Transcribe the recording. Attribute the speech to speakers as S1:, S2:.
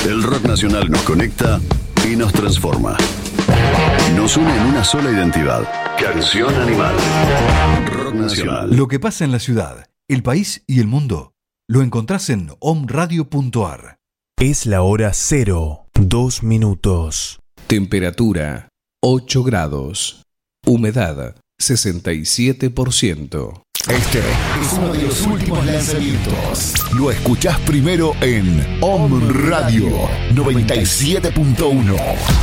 S1: El rock nacional nos conecta y nos transforma. Nos une en una sola identidad. Canción Animal. Rock nacional.
S2: Lo que pasa en la ciudad, el país y el mundo lo encontrás en omradio.ar.
S3: Es la hora 0, 2 minutos.
S4: Temperatura 8 grados. Humedad 67%.
S5: Este es uno de los últimos lanzamientos. Lo escuchás primero en Om Radio 97.1.